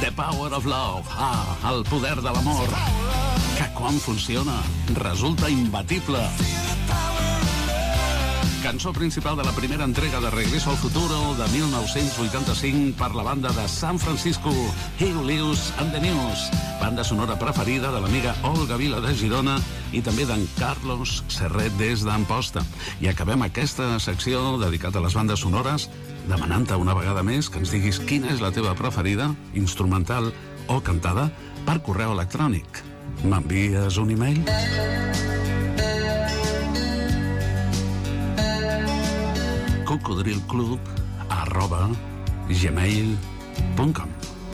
The Power of Love. El poder de l'amor. Que quan funciona resulta imbatible. Cançó principal de la primera entrega de Regreso al Futuro de 1985 per la banda de San Francisco, Hugh Lewis and the News, banda sonora preferida de l'amiga Olga Vila de Girona i també d'en Carlos Serret des d'Amposta. I acabem aquesta secció dedicat a les bandes sonores demanant-te una vegada més que ens diguis quina és la teva preferida, instrumental o cantada, per correu electrònic. M'envies un e-mail? cocodrilclub@gmail.com.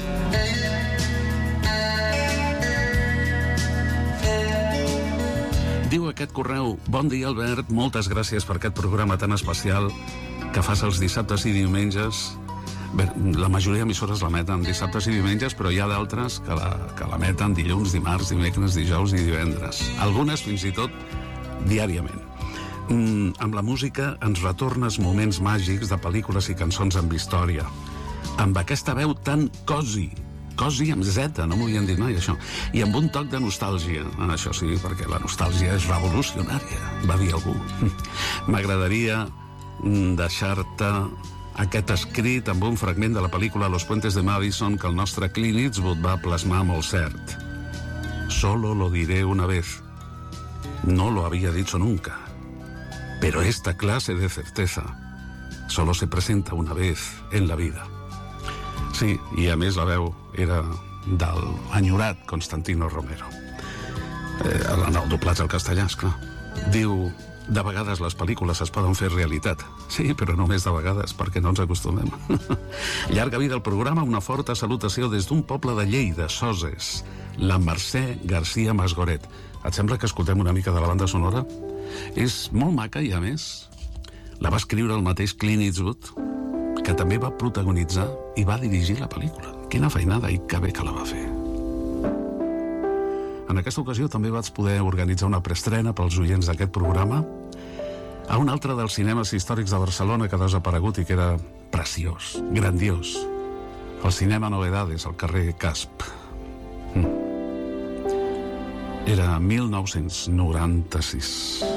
Diu aquest correu: bon dia, Albert, moltes gràcies per aquest programa tan especial que fas els dissabtes i diumenges. Bé, la majoria d'emissores la meten dissabtes i diumenges, però hi ha d'altres que la meten dilluns, dimarts, dimecres, dijous i divendres. Algunes fins i tot diàriament. Amb la música ens retornes moments màgics de pel·lícules i cançons amb història. Amb aquesta veu tan cosi amb Z, no m'ho havien dit mai, això. I amb un toc de nostàlgia. Això sí, perquè la nostàlgia és revolucionària, va dir algú. M'agradaria deixar-te aquest escrit amb un fragment de la pel·lícula Los Puentes de Madison que el nostre Clint Eastwood va plasmar molt cert. Solo lo diré una vez. No lo había dicho nunca. Pero esta clase de certeza solo se presenta una vez en la vida. Sí, i a més la veu era del enyorat Constantino Romero. El doblatge al castellà, esclar. Diu: de vegades les pel·lícules es poden fer realitat. Sí, però només de vegades, perquè no ens acostumem. Llarga vida al programa, una forta salutació des d'un poble de Lleida, Soses, la Mercè García Masgoret. Et sembla que escoltem una mica de la banda sonora? És molt maca i, a més, la va escriure el mateix Clint Eastwood, que també va protagonitzar i va dirigir la pel·lícula. Quina feinada, i que bé que la va fer. En aquesta ocasió també vaig poder organitzar una preestrena pels oients d'aquest programa a un altre dels cinemes històrics de Barcelona que ha desaparegut i que era preciós, grandiós. El Cinema Novedades, al carrer Casp. Era 1996.